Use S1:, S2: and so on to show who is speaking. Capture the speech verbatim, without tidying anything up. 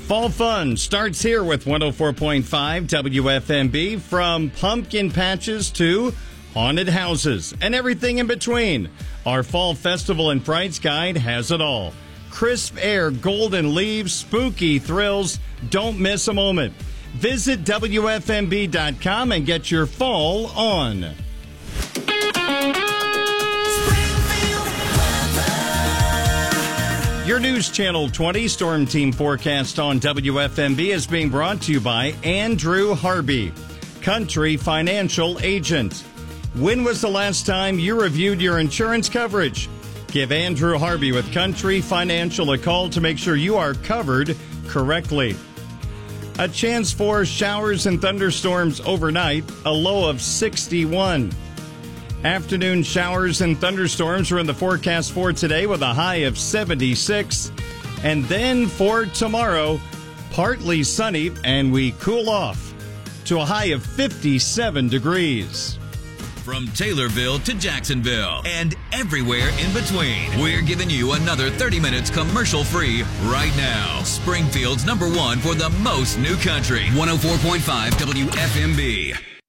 S1: Fall fun starts here with one oh four point five W F M B, from pumpkin patches to haunted houses and everything in between. Our Fall Festival and Frights Guide has it all. Crisp air, golden leaves, spooky thrills. Don't miss a moment. Visit W F M B dot com and get your fall on. Your News Channel twenty Storm Team forecast on W F M B is being brought to you by Andrew Harvey, Country Financial Agent. When was the last time you reviewed your insurance coverage? Give Andrew Harvey with Country Financial a call to make sure you are covered correctly. A chance for showers and thunderstorms overnight, a low of sixty-one. Afternoon showers and thunderstorms are in the forecast for today with a high of seventy-six. And then for tomorrow, partly sunny, and we cool off to a high of fifty-seven degrees.
S2: From Taylorville to Jacksonville and everywhere in between, we're giving you another thirty minutes commercial-free right now. Springfield's number one for the most new country, one oh four point five W F M B.